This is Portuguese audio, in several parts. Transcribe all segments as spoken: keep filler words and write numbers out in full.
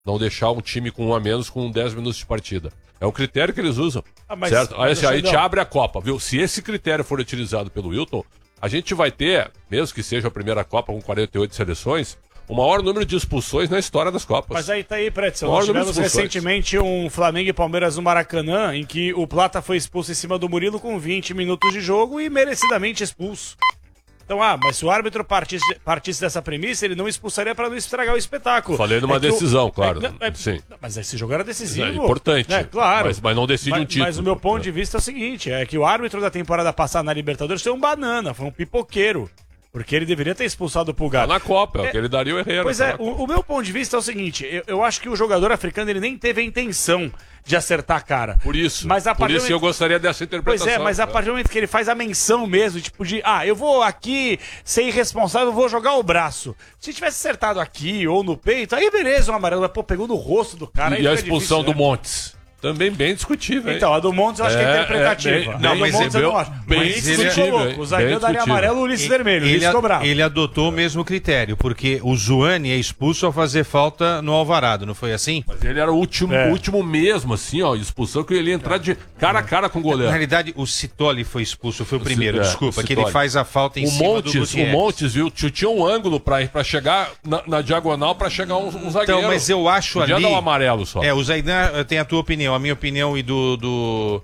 Não deixar um time com um a menos com dez minutos de partida. É um critério que eles usam, ah, mas, certo? Aí, mas assim, aí te abre a Copa, viu? Se esse critério for utilizado pelo Wilton, a gente vai ter, mesmo que seja a primeira Copa com quarenta e oito seleções, o maior número de expulsões na história das Copas. Mas aí tá aí, Pretzel. Nós tivemos recentemente um Flamengo e Palmeiras no Maracanã, em que o Plata foi expulso em cima do Murilo com vinte minutos de jogo e merecidamente expulso. Então, ah, mas se o árbitro partisse, partisse dessa premissa, ele não expulsaria para não estragar o espetáculo. Falei numa é decisão, o... claro. É, é, sim. Mas esse jogo era decisivo. É importante. É, claro. Mas, mas não decide mas, um título. Mas o meu ponto de vista é o seguinte, é que o árbitro da temporada passada na Libertadores foi um banana, foi um pipoqueiro. Porque ele deveria ter expulsado o Pulgar. Tá na Copa, é o é, que ele daria o Herrera. Pois é, o, o meu ponto de vista é o seguinte, eu, eu acho que o jogador africano ele nem teve a intenção de acertar a cara. Por isso, mas a por isso momento... eu gostaria dessa interpretação. Pois é, mas a partir do momento que ele faz a menção mesmo, tipo de, ah, eu vou aqui ser irresponsável, vou jogar o braço. Se tivesse acertado aqui ou no peito, aí beleza, um amarelo, mas pô, pegou no rosto do cara. E, e a expulsão difícil, do né? Montes? Também bem discutível, hein? Então, a do Montes eu acho que é interpretativa. É, bem, não, bem, do Montes eu não acho. Bem discutível. O zagueiro daria amarelo, o Ulisses vermelho. Ele, Ulisses cobrava. ele adotou o mesmo critério, porque o Zuani é expulso ao fazer falta no Alvarado, não foi assim? Mas ele era o último, É. último mesmo, assim, ó, expulsão que ele ia entrar de cara a cara com o goleiro. Na realidade, o Citoli foi expulso, foi o primeiro, é, desculpa, o que ele faz a falta em o cima Montes, do O Gutierrez. Montes, viu, tinha um ângulo pra, pra chegar na, na diagonal pra chegar um, um zagueiro. Então, mas eu acho Podia ali... dar um amarelo só. É, o Zaidan tem a tua opinião, a minha opinião e do do,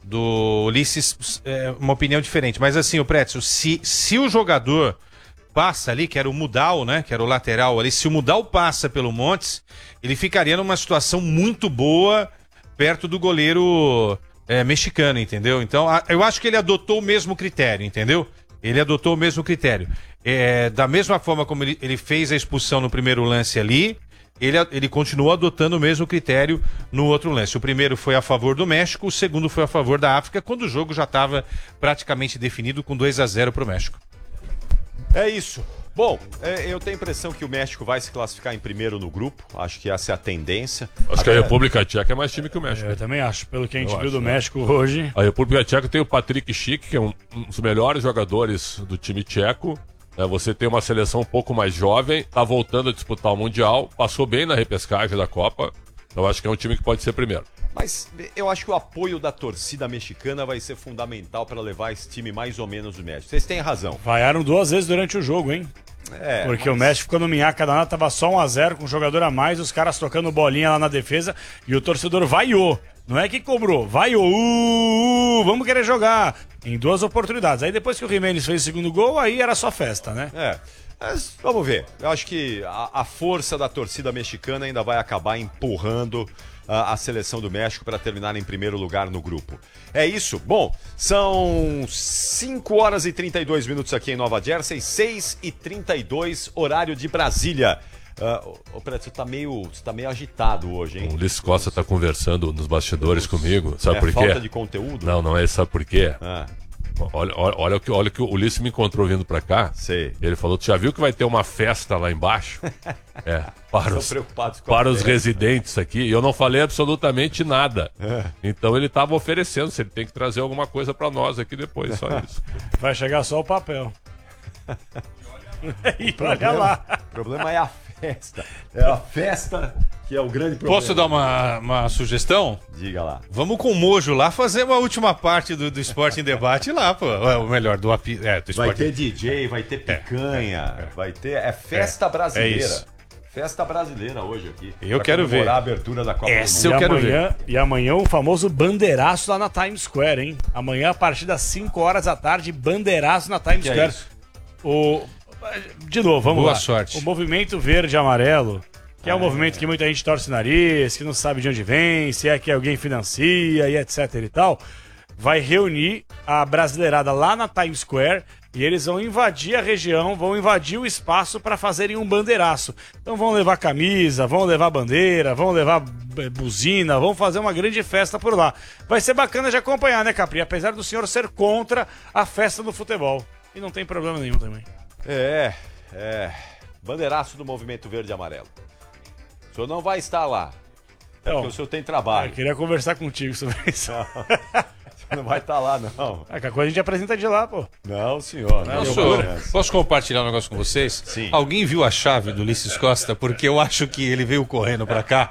do Ulisses é uma opinião diferente. Mas assim, o Pretzel, se, se o jogador passa ali, que era o Mudal, né, que era o lateral ali, se o Mudal passa pelo Montes, ele ficaria numa situação muito boa perto do goleiro é, mexicano, entendeu? Então, a, eu acho que ele adotou o mesmo critério, entendeu? Ele adotou o mesmo critério. É, da mesma forma como ele, ele fez a expulsão no primeiro lance ali, Ele, ele continuou adotando o mesmo critério no outro lance. O primeiro foi a favor do México, o segundo foi a favor da África, quando o jogo já estava praticamente definido com dois a zero para o México. É isso. Bom, é, eu tenho a impressão que o México vai se classificar em primeiro no grupo. Acho que essa é a tendência. Acho Até... que a República Tcheca é mais time que o México. Eu também acho, pelo que a gente Eu viu acho, do né? México hoje. A República Tcheca tem o Patrick Schick, que é um, um dos melhores jogadores do time tcheco. É, você tem uma seleção um pouco mais jovem, tá voltando a disputar o Mundial, passou bem na repescagem da Copa. Eu acho que é um time que pode ser primeiro. Mas eu acho que o apoio da torcida mexicana vai ser fundamental para levar esse time mais ou menos do México. Vocês têm razão. Vaiaram duas vezes durante o jogo, hein? É, Porque mas... o México ficou no minhaca danado, tava só um a zero com um jogador a mais, os caras tocando bolinha lá na defesa e o torcedor vaiou. Não é que cobrou, vaiou. Uh, uh, vamos querer jogar. Em duas oportunidades. Aí depois que o Jimenez fez o segundo gol, aí era só festa, né? É. Mas vamos ver. Eu acho que a, a força da torcida mexicana ainda vai acabar empurrando a, a seleção do México para terminar em primeiro lugar no grupo. É isso. Bom, são cinco horas e trinta e dois minutos aqui em Nova Jersey, seis e trinta e dois, horário de Brasília. Uh, o Preto, você tá meio, você tá meio agitado hoje, hein? O Ulisses Costa tá conversando nos bastidores comigo. Sabe é por quê? falta de conteúdo? Não, não é. Sabe por quê? Ah. Olha, olha, olha, o que, olha o que o Ulisses me encontrou vindo pra cá. Sei. Ele falou, tu já viu que vai ter uma festa lá embaixo? É, para os, preocupados com para a os festa. residentes aqui. E eu não falei absolutamente nada. É. Então ele tava oferecendo, se ele tem que trazer alguma coisa pra nós aqui depois, só isso. Vai chegar só o papel. E olha problema, lá. O problema é a festa. É a festa que é o grande problema. Posso dar uma, uma sugestão? Diga lá. Vamos com o Mojo lá fazer uma última parte do, do Esporte em Debate lá, pô. Ou melhor, do, api... é, do Vai Esporte. ter D J, vai ter picanha, É, é, é. vai ter... É festa É, brasileira. é isso. Festa brasileira hoje aqui. Eu pra quero comemorar ver. a abertura da Copa Essa do eu Mundo. e quero amanhã, E amanhã o famoso bandeiraço lá na Times Square, hein? Amanhã, a partir das cinco horas da tarde, bandeiraço na Times Que é Square. isso? O... De novo, vamos Boa lá. sorte. O movimento verde e amarelo, que é um movimento que muita gente torce o nariz, que não sabe de onde vem, se é que alguém financia e etc e tal, vai reunir a brasileirada lá na Times Square e eles vão invadir a região, vão invadir o espaço para fazerem um bandeiraço. Então vão levar camisa, vão levar bandeira, vão levar eh, buzina, vão fazer uma grande festa por lá. Vai ser bacana de acompanhar, né, Capri? Apesar do senhor ser contra a festa do futebol. E não tem problema nenhum também. É, é. Bandeiraço do Movimento Verde e Amarelo. O senhor não vai estar lá. É Então, porque o senhor tem Eu trabalho. queria conversar contigo sobre isso. Não vai estar lá, não. É, qualquer coisa a gente apresenta de lá, pô. Não, senhor. Não, Posso, eu- posso compartilhar um negócio com vocês? Sim. Alguém viu a chave do Ulisses Costa? Porque eu acho que ele veio correndo pra cá